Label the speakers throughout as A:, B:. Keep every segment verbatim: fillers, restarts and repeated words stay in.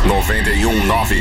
A: noventa e um nove.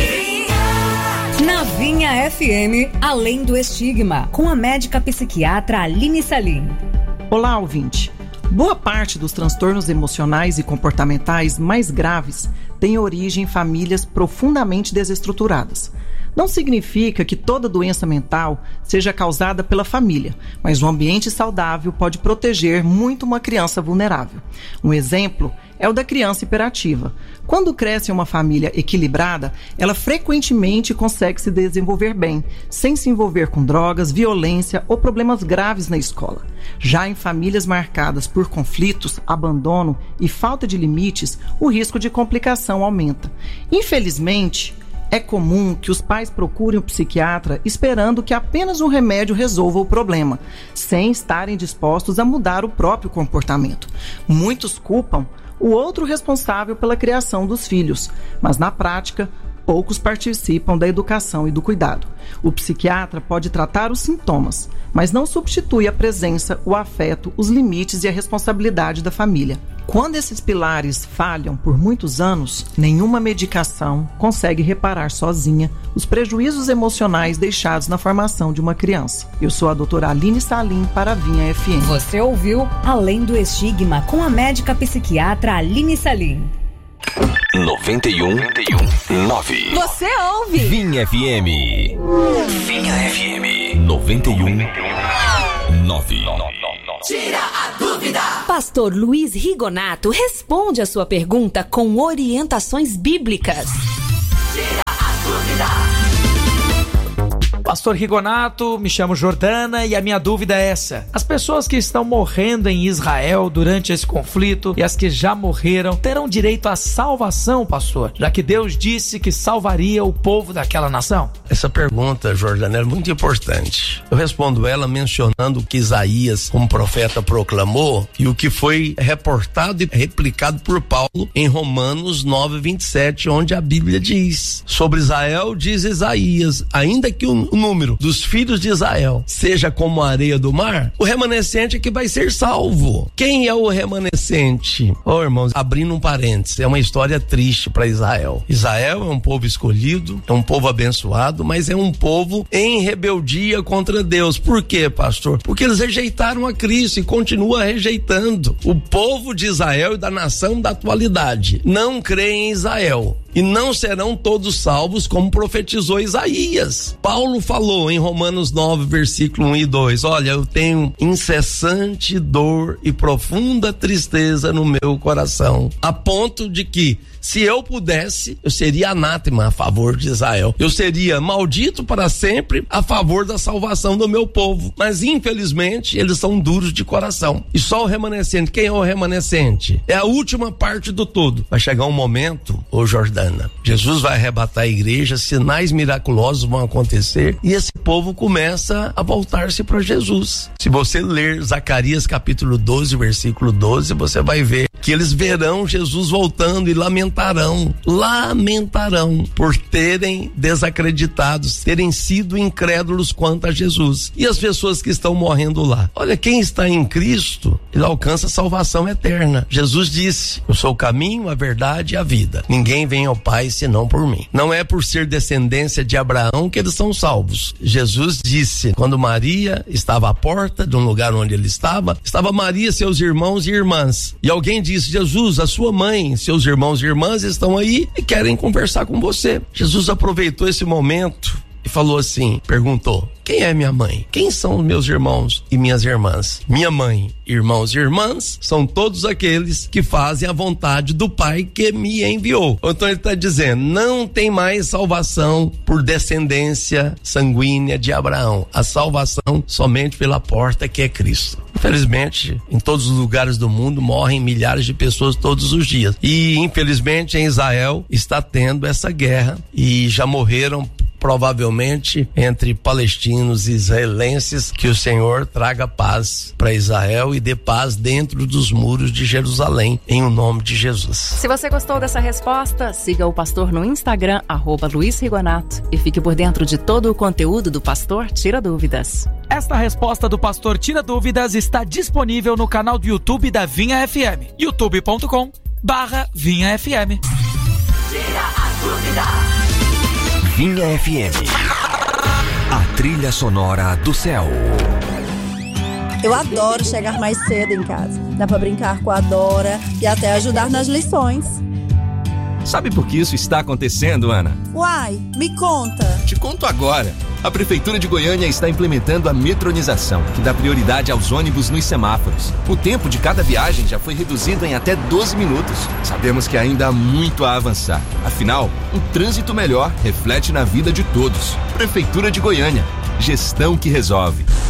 B: Na Vinha F M, Além do Estigma, com a médica psiquiatra Aline Salim.
C: Olá, ouvinte. Boa parte dos transtornos emocionais e comportamentais mais graves tem origem em famílias profundamente desestruturadas. Não significa que toda doença mental seja causada pela família, mas um ambiente saudável pode proteger muito uma criança vulnerável. Um exemplo é o da criança hiperativa. Quando cresce em uma família equilibrada, ela frequentemente consegue se desenvolver bem, sem se envolver com drogas, violência ou problemas graves na escola. Já em famílias marcadas por conflitos, abandono e falta de limites, o risco de complicação aumenta. Infelizmente, é comum que os pais procurem um psiquiatra esperando que apenas um remédio resolva o problema, sem estarem dispostos a mudar o próprio comportamento. Muitos culpam o outro responsável pela criação dos filhos, mas na prática, poucos participam da educação e do cuidado. O psiquiatra pode tratar os sintomas, mas não substitui a presença, o afeto, os limites e a responsabilidade da família. Quando esses pilares falham por muitos anos, nenhuma medicação consegue reparar sozinha os prejuízos emocionais deixados na formação de uma criança. Eu sou a doutora Aline Salim para a Vinha F M.
B: Você ouviu Além do Estigma com a médica psiquiatra Aline Salim.
A: noventa e um nove.
B: Você ouve
A: Vinha F M. Vinha F M noventa e um nove.
D: Tira a dúvida!
B: Pastor Luiz Rigonato responde a sua pergunta com orientações bíblicas.
D: Tira a dúvida!
E: Pastor Rigonato, me chamo Jordana e a minha dúvida é essa: as pessoas que estão morrendo em Israel durante esse conflito e as que já morreram terão direito à salvação, pastor, já que Deus disse que salvaria o povo daquela nação?
F: Essa pergunta, Jordana, é muito importante. Eu respondo ela mencionando o que Isaías, como profeta, proclamou e o que foi reportado e replicado por Paulo em Romanos nove, vinte e sete, onde a Bíblia diz: sobre Israel diz Isaías, ainda que o número dos filhos de Israel seja como a areia do mar, o remanescente é que vai ser salvo. Quem é o remanescente? Oh, irmãos, abrindo um parênteses, é uma história triste para Israel. Israel é um povo escolhido, é um povo abençoado, mas é um povo em rebeldia contra Deus. Por quê, pastor? Porque eles rejeitaram a Cristo e continuam rejeitando. O povo de Israel e da nação da atualidade não crê em Israel. E não serão todos salvos, como profetizou Isaías. Paulo falou em Romanos nove, versículo um e dois, olha, eu tenho incessante dor e profunda tristeza no meu coração, a ponto de que, se eu pudesse, eu seria anátema a favor de Israel. Eu seria maldito para sempre a favor da salvação do meu povo. Mas, infelizmente, eles são duros de coração. E só o remanescente. Quem é o remanescente? É a última parte do todo. Vai chegar um momento, ô Jordana, Jesus vai arrebatar a igreja, sinais miraculosos vão acontecer e esse povo começa a voltar-se para Jesus. Se você ler Zacarias capítulo doze, versículo doze, você vai ver que eles verão Jesus voltando e lamentarão, lamentarão por terem desacreditados, terem sido incrédulos quanto a Jesus. E as pessoas que estão morrendo lá? Olha, quem está em Cristo, ele alcança a salvação eterna. Jesus disse, eu sou o caminho, a verdade e a vida. Ninguém vem ao Pai senão por mim. Não é por ser descendência de Abraão que eles são salvos. Jesus disse, quando Maria estava à porta de um lugar onde ele estava, estava Maria, seus irmãos e irmãs. E alguém disse, Jesus, a sua mãe, seus irmãos e irmãs estão aí e querem conversar com você. Jesus aproveitou esse momento e falou assim, perguntou, quem é minha mãe? Quem são meus irmãos e minhas irmãs? Minha mãe, irmãos e irmãs são todos aqueles que fazem a vontade do Pai que me enviou. Então ele está dizendo, não tem mais salvação por descendência sanguínea de Abraão. A salvação somente pela porta que é Cristo. Infelizmente, em todos os lugares do mundo morrem milhares de pessoas todos os dias. E infelizmente em Israel está tendo essa guerra e já morreram provavelmente entre palestinos e israelenses. Que o Senhor traga paz para Israel e dê paz dentro dos muros de Jerusalém, em o nome de Jesus.
B: Se você gostou dessa resposta, siga o pastor no Instagram, arroba Luiz Rigonato, e fique por dentro de todo o conteúdo do Pastor Tira Dúvidas.
E: Esta resposta do Pastor Tira Dúvidas está disponível no canal do YouTube da Vinha F M, youtube ponto com barra Vinha F M.
D: Tira a dúvida.
A: Vinha F M. A trilha sonora do céu.
G: Eu adoro chegar mais cedo em casa. Dá pra brincar com a Dora e até ajudar nas lições.
H: Sabe por que isso está acontecendo, Ana?
G: Uai, me conta.
H: Te conto agora. A Prefeitura de Goiânia está implementando a metronização, que dá prioridade aos ônibus nos semáforos. O tempo de cada viagem já foi reduzido em até doze minutos. Sabemos que ainda há muito a avançar. Afinal, um trânsito melhor reflete na vida de todos. Prefeitura de Goiânia. Gestão que resolve.